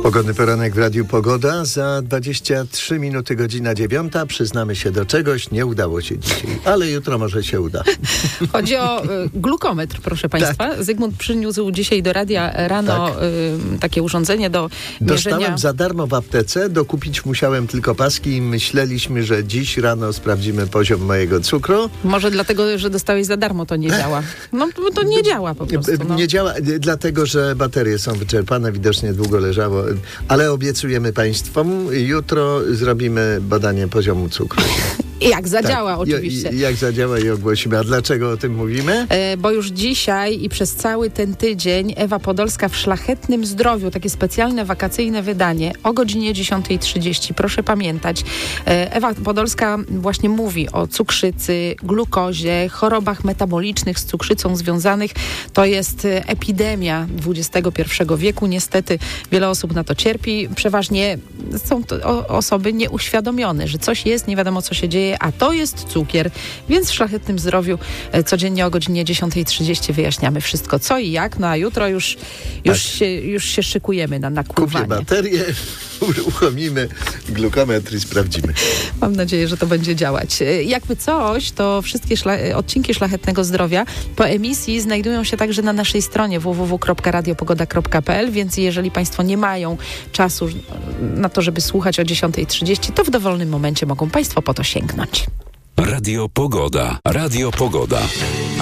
Pogodny poranek w Radiu Pogoda. Za 23 minuty godzina 9. Przyznamy się do czegoś. Nie udało się dzisiaj, ale jutro może się uda. Chodzi o glukometr, proszę Państwa. Tak. Zygmunt przyniósł dzisiaj do radia rano takie urządzenie do mierzenia. Dostałem za darmo w aptece. Dokupić musiałem tylko paski i myśleliśmy, że dziś rano sprawdzimy poziom mojego cukru. Może dlatego, że dostałeś za darmo, to nie działa. No to nie działa po prostu. No. Nie działa, dlatego że baterie są wyczerpane. Widocznie długo leżało. Ale obiecujemy Państwu, jutro zrobimy badanie poziomu cukru. Jak zadziała oczywiście. Jak zadziała i ogłosimy. A dlaczego o tym mówimy? Bo już dzisiaj i przez cały ten tydzień Ewa Podolska w Szlachetnym Zdrowiu, takie specjalne wakacyjne wydanie o godzinie 10:30. Proszę pamiętać. Ewa Podolska właśnie mówi o cukrzycy, glukozie, chorobach metabolicznych z cukrzycą związanych. To jest epidemia XXI wieku. Niestety wiele osób na to cierpi. Przeważnie są to osoby nieuświadomione, że coś jest, nie wiadomo co się dzieje, a to jest cukier. Więc w Szlachetnym Zdrowiu codziennie o godzinie 10:30 wyjaśniamy wszystko co i jak. No a jutro już się szykujemy na nakłuwanie. Kupię baterię, uruchomimy glukometr i sprawdzimy. Mam nadzieję, że to będzie działać. Jakby coś, to wszystkie odcinki Szlachetnego Zdrowia po emisji znajdują się także na naszej stronie www.radiopogoda.pl, więc jeżeli Państwo nie mają czasu na to, żeby słuchać o 10:30, to w dowolnym momencie mogą Państwo po to sięgnąć. Radio Pogoda. Radio Pogoda.